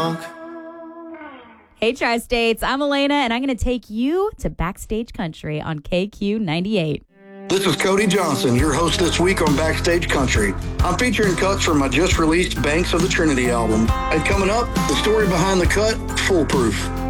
Hey, Tri-States, I'm Elena, and I'm going to take you to Backstage Country on KQ98. This is Cody Johnson, your host this week on Backstage Country. I'm featuring cuts from my just-released Banks of the Trinity album. And coming up, the story behind the cut, Foolproof.